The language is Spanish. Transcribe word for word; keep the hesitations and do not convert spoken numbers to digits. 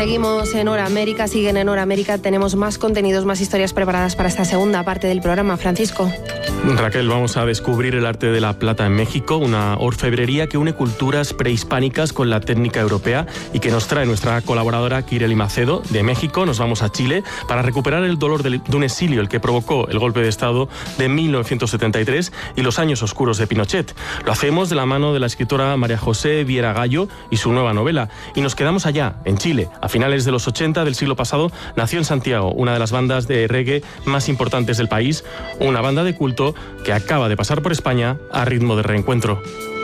Seguimos en Hora América, siguen en Hora América. Tenemos más contenidos, más historias preparadas para esta segunda parte del programa. Francisco. Raquel, vamos a descubrir el arte de la plata en México, una orfebrería que une culturas prehispánicas con la técnica europea y que nos trae nuestra colaboradora Kireli Macedo de México. Nos vamos a Chile para recuperar el dolor de un exilio, el que provocó el golpe de Estado de mil novecientos setenta y tres y los años oscuros de Pinochet. Lo hacemos de la mano de la escritora María José Viera Gallo y su nueva novela. Y nos quedamos allá, en Chile. A finales de los ochenta del siglo pasado nació en Santiago una de las bandas de reggae más importantes del país, una banda de culto que acaba de pasar por España a ritmo de reencuentro.